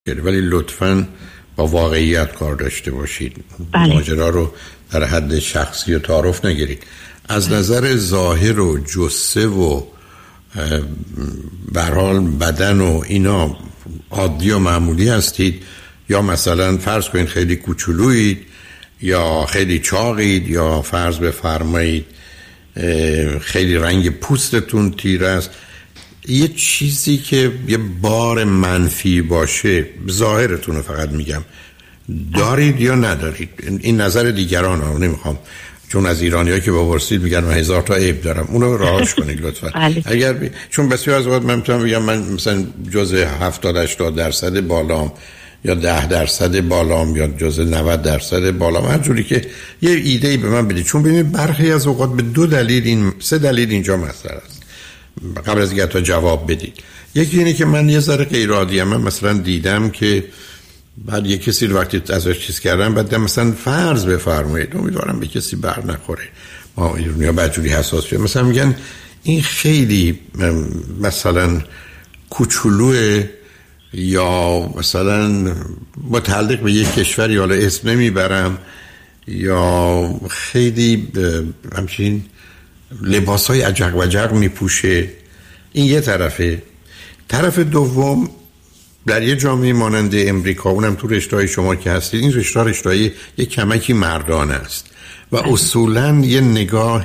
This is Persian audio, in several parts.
ولی لطفاً با واقعیت کار داشته باشید. ماجرا رو در حد شخصی و تعارف نگیرید. از نظر ظاهر و جثه و به هر حال بدن و اینا عادی و معمولی هستید، یا مثلا فرض کنید خیلی کوچولویید یا خیلی چاقید، یا فرض بفرمایید خیلی رنگ پوستتون تیره است. یه چیزی که یه بار منفی باشه، ظاهرتون رو فقط میگم، دارید یا ندارید؟ این نظر دیگران ها نمیخوام، چون از ایرانیایی که بپرسید میگن من 1000 تا عیب دارم، اونو راهش کنید لطفا. اگر چون بسیار از وقت من میتونم بگم من مثلا جزء 70-80% بالام یا 10% بالام یا جزء 90% بالام، هر جوری که یه ایده‌ای به من بدید. چون ببینید برخی از اوقات به 2 دلیل 3 دلیل اینجا مسئله است. قبل از اینکه تا جواب بدید، یکی اینه که من یه ذره غیر عادیه. من مثلا دیدم که بعد یه کسی رو وقتی ازش چیز کردم، بعد مثلا فرض بفرمایید، امیدوارم به کسی بر نخوره، ما ایرانی‌ها بدجوری حساس میشن، مثلا میگن این خیلی مثلا کوچولوه، یا مثلا متعلق به یک کشوری، حالا اسم نمیبرم، یا خیلی همچین لباسای عجق و جق میپوشه. این یه طرفه. طرف دوم، در یه جامعه مانند امریکا، اونم تو رشته‌های شما که هستید، این رشته یه کمکی مردانه است و اصولاً یه نگاه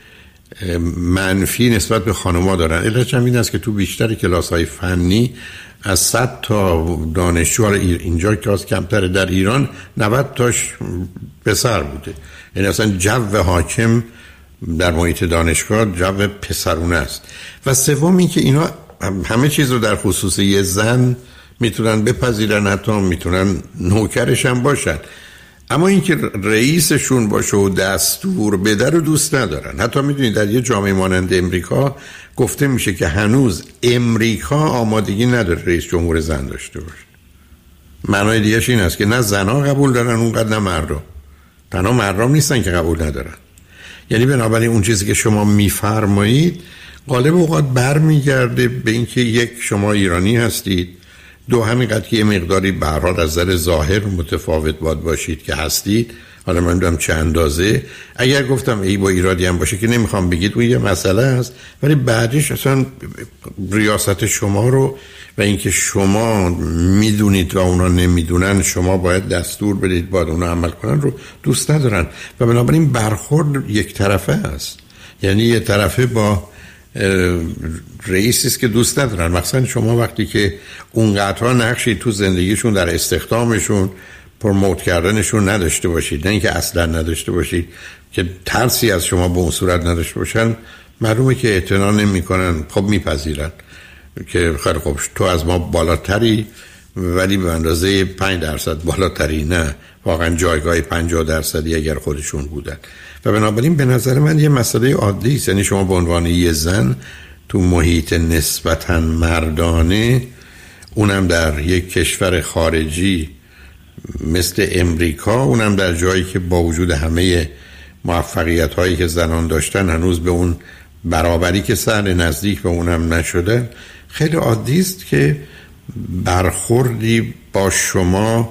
منفی نسبت به خانم‌ها دارن. علتش هم این است که تو بیشتر کلاس‌های فنی از 100 تا دانشجو، اینجا که از کمتر، در ایران 90 تاش پسر بوده. یعنی اصلا جو حاکم در محیط دانشگاه جو پسرونه است. و سوم این که اینا همه چیز رو در خصوص یه زن میتونن بپذیرن، حتی میتونن نوکرش هم باشن، اما اینکه رئیسشون باشه و دستور بده رو دوست ندارن. حتی میدونید در یه جامعه مانند امریکا گفته میشه که هنوز امریکا آمادگی نداره رئیس جمهور زن داشته باشه. معنای دیگه‌اش این است که نه زنها قبول دارن اونقدر، نه مردم. تنها مردم نیستن که قبول ندارن. یعنی بنابراین اون چیزی که شما میفرمایید غالب اوقات برمیگرده به اینکه یک، شما ایرانی هستید، دو، همینقدر که یه مقداری به هر حال از نظر ظاهر متفاوت باید باشید که هستید. حالا من میدونم چه اندازه. اگر گفتم ای با ایرادی هم باشه که نمیخوام بگید، اون یه مسئله است، ولی بعدش اصلا ریاست شما رو و اینکه شما میدونید و اونا نمیدونن، شما باید دستور بدید باید اونا عمل کنن رو دوست ندارن. و بنابراین برخورد یک طرفه است. یعنی یه طرفه با رئیسی است که دوست ندارن. مثلا شما وقتی که اونقدرها نقشی تو زندگیشون در استخدامشون، پروموت کردنشون نداشته باشید، نه اینکه اصلا نداشته باشید، که ترسی از شما به اون صورت نداشته باشن، معلومه که اعتنا نمی‌کنن، خب میپذیرن که خیلی خب تو از ما بالاتری، ولی به اندازه 5% بالاتری نه، واقعا جایگاه 50% اگر خودشون بودن. و بنابراین به نظر من یه مسئله عادی است. یعنی شما به عنوان یه زن تو محیط نسبتاً مردانه، اونم در یک کشور خارجی مثل امریکا، اونم در جایی که با وجود همه موفقیت هایی که زنان داشتن هنوز به اون برابری که سر نزدیک به اونم نشده، خیلی عادی است که برخوردی با شما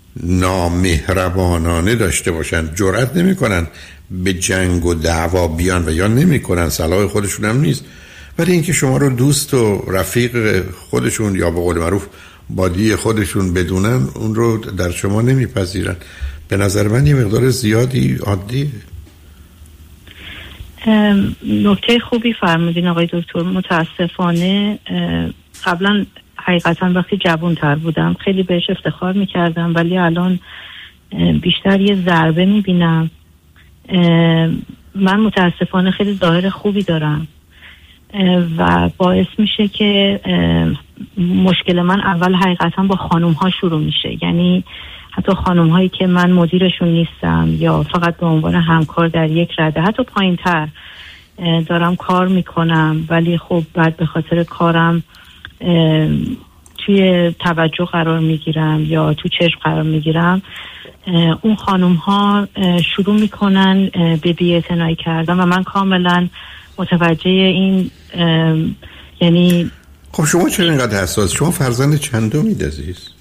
نامهربانانه داشته باشن. جرئت نمی‌کنن به جنگ و دعوا بیان و یا نمی‌کنن، صلاح خودشون هم نیست، ولی اینکه شما رو دوست و رفیق خودشون یا به قول معروف بادی خودشون بدونن، اون رو در شما نمیپذیرن. به نظر من یه مقدار زیادی عادیه. نکته خوبی فرمودین آقای دکتر. متاسفانه قبلا حقیقتا وقتی جوان‌تر بودم خیلی بهش افتخار میکردم، ولی الان بیشتر یه ضربه میبینم. من متاسفانه خیلی ظاهر خوبی دارم و باعث میشه که مشکل من اول حقیقتا با خانوم ها شروع میشه. یعنی حتی خانوم هایی که من مدیرشون نیستم یا فقط به عنوان همکار در یک رده، حتی پایین تر دارم کار میکنم، ولی خب بعد به خاطر کارم توی توجه قرار میگیرم یا تو چشم قرار میگیرم، اون خانوم ها شروع میکنن به بی‌اعتنایی کردن و من کاملا متوجه این یعنی. خب شما چرا اینقدر حساس؟ شما فرزند چندمید عزیز؟